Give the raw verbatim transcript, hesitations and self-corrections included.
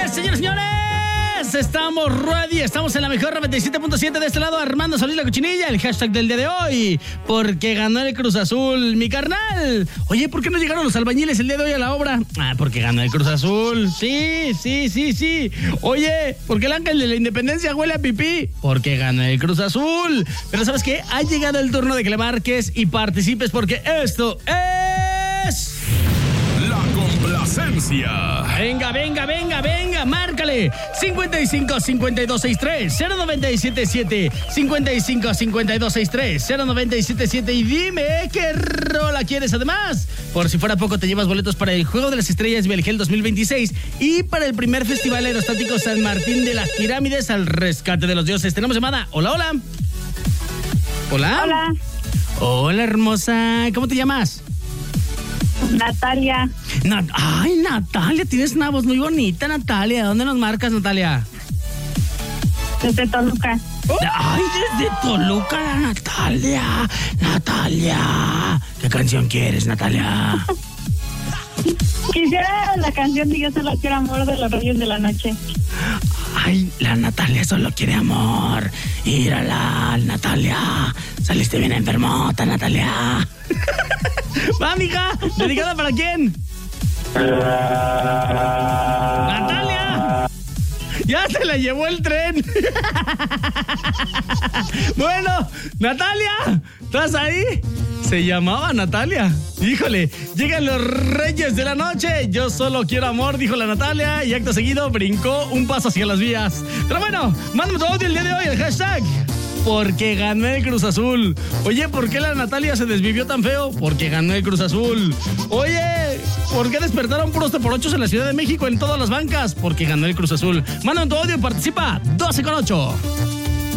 Señores, señores, estamos ready, estamos en la mejor noventa y siete punto siete de este lado, Armando Solís la Cochinilla, el hashtag del día de hoy, porque ganó el Cruz Azul, mi carnal. Oye, ¿por qué no llegaron los albañiles el día de hoy a la obra? Ah, porque ganó el Cruz Azul, sí, sí, sí, sí. Oye, ¿por qué el ángel de la independencia huele a pipí? Porque ganó el Cruz Azul. Pero ¿sabes qué? Ha llegado el turno de que le marques y participes, porque esto es... Complacencia. Venga, venga, venga, venga, márcale. cincuenta y cinco, cincuenta y dos, sesenta y tres, cero noventa y siete siete. cincuenta y cinco, cincuenta y dos, sesenta y tres, cero noventa y siete siete. Y dime qué rola quieres. Además, por si fuera poco, te llevas boletos para el Juego de las Estrellas Belgel dos mil veintiséis y para el primer Festival Aerostático San Martín de las Pirámides al Rescate de los Dioses. Tenemos llamada. Hola, hola. Hola. Hola. Hola, hermosa. ¿Cómo te llamas? Natalia. Na- Ay, Natalia, tienes una voz muy bonita, Natalia. ¿Dónde nos marcas, Natalia? Desde Toluca. Ay, desde Toluca, la Natalia. Natalia. ¿Qué canción quieres, Natalia? Quisiera la canción de Yo solo quiero amor de los Reyes de la Noche. Ay, la Natalia solo quiere amor. Írala, Natalia. Saliste bien enfermota, Natalia. Va, mija. ¿Dedicada para quién? Natalia. Ya se la llevó el tren. Bueno, Natalia, ¿estás ahí? Se llamaba Natalia. Híjole, llegan los Reyes de la Noche. Yo solo quiero amor, dijo la Natalia. Y acto seguido brincó un paso hacia las vías. Pero bueno, mándame tu audio el día de hoy, el hashtag porque ganó el Cruz Azul. Oye, ¿por qué la Natalia se desvivió tan feo? Porque ganó el Cruz Azul. Oye, ¿por qué despertaron puros teporochos en la Ciudad de México en todas las bancas? Porque ganó el Cruz Azul. Mándame tu audio y participa. doce con ocho.